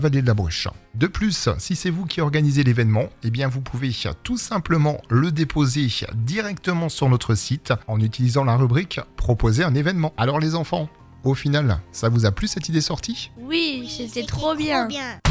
Vallée de la Bruche. De plus, si c'est vous qui organisez l'événement, eh bien vous pouvez tout simplement le déposer directement sur notre site en utilisant la rubrique Proposer un événement. Alors les enfants, au final, ça vous a plu cette idée sortie ? Oui, c'était trop bien.